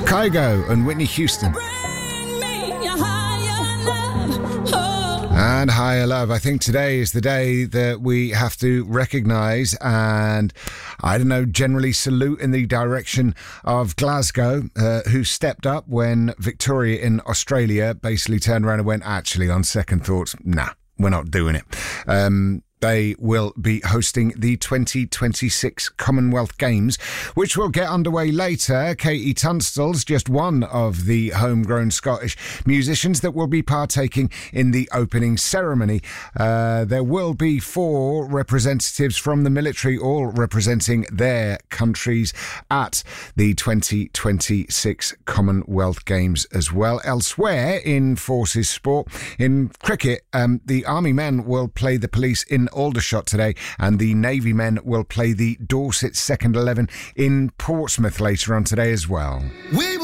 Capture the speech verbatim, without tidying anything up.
Kygo and Whitney Houston. And Higher Love. I think today is the day that we have to recognise and, I don't know, generally salute in the direction of Glasgow, uh, who stepped up when Victoria in Australia basically turned around and went, actually, on second thoughts, nah, we're not doing it. Um... They will be hosting the twenty twenty-six Commonwealth Games, which will get underway later. Katie Tunstall's just one of the homegrown Scottish musicians that will be partaking in the opening ceremony. Uh, there will be four representatives from the military, all representing their countries at the twenty twenty-six Commonwealth Games as well. Elsewhere in forces sport, in cricket, um, the Army men will play the Police in Aldershot today, and the Navy men will play the Dorset second eleven in Portsmouth later on today as well. We